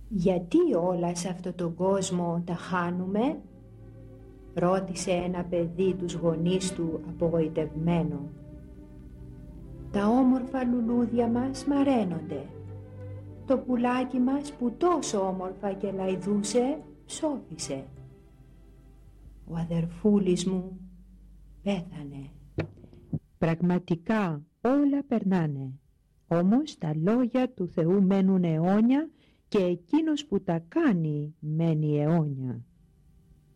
«Γιατί όλα σε αυτόν τον κόσμο τα χάνουμε?» ρώτησε ένα παιδί τους γονείς του απογοητευμένο. «Τα όμορφα λουλούδια μας μαραίνονται. Το πουλάκι μας που τόσο όμορφα και λαϊδούσε ψόφισε. Ο αδερφούλης μου πέθανε». Πραγματικά όλα περνάνε, όμως τα λόγια του Θεού μένουν αιώνια και εκείνος που τα κάνει μένει αιώνια.